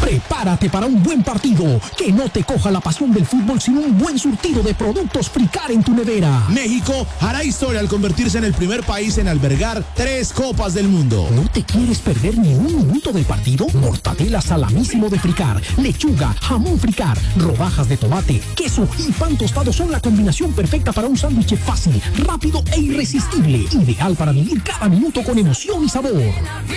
Prepárate para un buen partido. Que no te coja la pasión del fútbol sin un buen surtido de productos Fricar en tu nevera. México hará historia al convertirse en el primer país en albergar 3 Copas del Mundo. ¿No te quieres perder ni un minuto del partido? Mortadela salamísimo de Fricar, lechuga, jamón Fricar, rodajas de tomate, queso y pan tostado son la combinación perfecta para un sándwich fácil, rápido e irresistible. Ideal para vivir cada minuto con emoción y sabor.